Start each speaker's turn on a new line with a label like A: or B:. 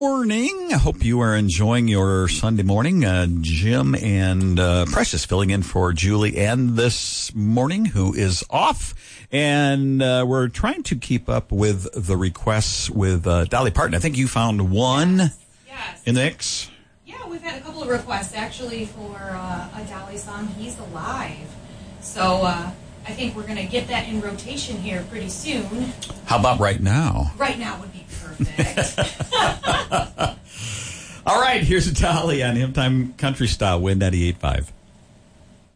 A: Morning. I hope you are enjoying your Sunday morning. Jim and Precious filling in for Julie Ann this morning, who is off. And we're trying to keep up with the requests with Dolly Parton. I think you found one in the mix.
B: Yeah, we've had a couple of requests, actually, for a Dolly song, He's Alive. So I think we're going to get that in rotation here pretty soon.
A: How about right now?
B: Right now would be perfect.
A: All right, here's Dolly on Hymn Time Country Style, Win 98.5.